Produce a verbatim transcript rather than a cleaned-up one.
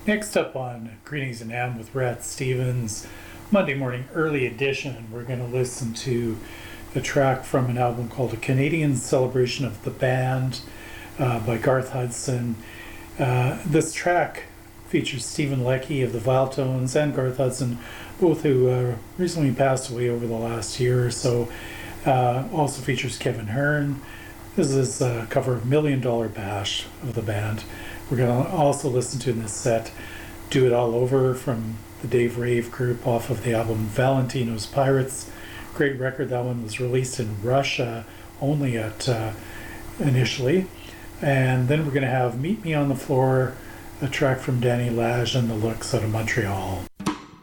Next up on Greetings and Am with Rat Stevens, Monday morning early edition, we're going to listen to a track from an album called A Canadian Celebration of the Band uh, by Garth Hudson. Uh, this track features Stephen Leckie of the Viletones and Garth Hudson, both who uh, recently passed away over the last year or so. Uh, also features Kevin Hearn. This is a cover of Million Dollar Bash of the band. We're going to also listen to in this set Do It All Over from the Dave Rave group off of the album Valentino's Pirates. Great record. That one was released in Russia only at uh, initially. And then we're going to have Meet Me on the Floor, a track from Danny Lage and the Looks out of Montreal.